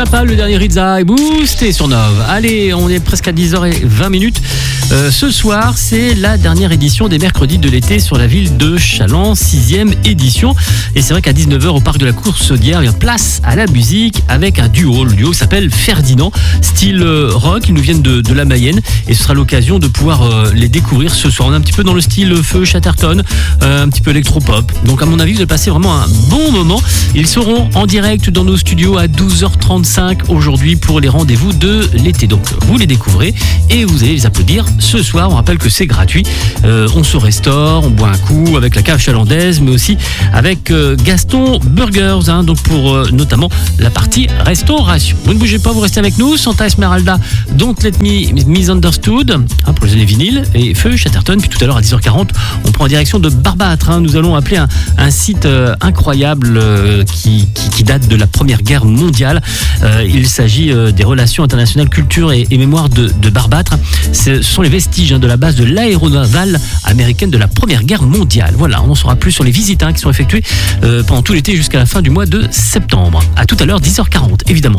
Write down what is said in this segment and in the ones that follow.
sympa le dernier Rizza et boosté sur Nove. Allez, on est presque à 10h20. Ce soir, c'est la dernière édition des mercredis de l'été sur la ville de Challans, 6e édition. Et c'est vrai qu'à 19h au parc de la Course d'hier, il y a place à la musique avec un duo. Le duo s'appelle Ferdinand, style rock. Ils nous viennent de la Mayenne et ce sera l'occasion de pouvoir les découvrir ce soir. On est un petit peu dans le style Feu Chatterton, un petit peu électropop. Donc à mon avis, vous allez passer vraiment un bon moment. Ils seront en direct dans nos studios à 12h35 aujourd'hui pour les rendez-vous de l'été. Donc vous les découvrez et vous allez les applaudir ce soir. On rappelle que c'est gratuit. On se restaure, on boit un coup avec la cave chalandaise, mais aussi avec Gaston Burgers, donc pour notamment la partie restauration. Vous ne bougez pas, vous restez avec nous. Santa Esmeralda, Don't Let Me Misunderstood, pour les années vinyles, et Feu Chatterton. Puis tout à l'heure à 10h40, on prend en direction de Barbâtre. Nous allons appeler un site incroyable qui date de la Première Guerre mondiale. Il s'agit des relations internationales, culture et mémoire de Barbâtre. Ce sont les vestiges de la base de l'aéronavale américaine de la Première Guerre mondiale. Voilà, on en saura plus sur les visites qui sont effectuées pendant tout l'été jusqu'à la fin du mois de septembre. À tout à l'heure, 10h40, évidemment.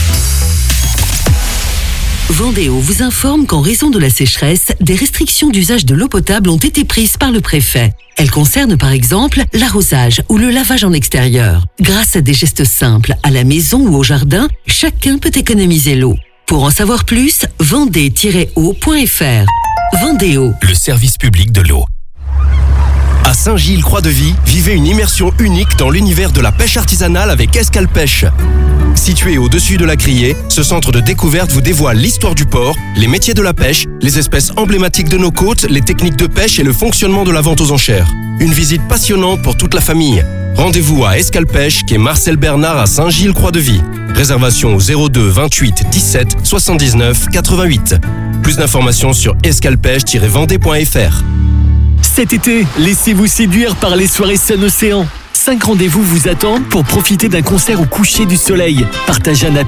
Vendéo vous informe qu'en raison de la sécheresse, des restrictions d'usage de l'eau potable ont été prises par le préfet. Elles concernent par exemple l'arrosage ou le lavage en extérieur. Grâce à des gestes simples, à la maison ou au jardin, chacun peut économiser l'eau. Pour en savoir plus, vendée-eau.fr. Vendéo, le service public de l'eau. À Saint-Gilles-Croix-de-Vie, vivez une immersion unique dans l'univers de la pêche artisanale avec Escalpêche. Situé au-dessus de la Criée, ce centre de découverte vous dévoile l'histoire du port, les métiers de la pêche, les espèces emblématiques de nos côtes, les techniques de pêche et le fonctionnement de la vente aux enchères. Une visite passionnante pour toute la famille. Rendez-vous à Escalpêche, quai Marcel Bernard à Saint-Gilles-Croix-de-Vie. Réservation au 02 28 17 79 88. Plus d'informations sur escalpêche-vendée.fr. Cet été, laissez-vous séduire par les soirées Sun Océan. 5 rendez-vous vous attendent pour profiter d'un concert au coucher du soleil. Partagez un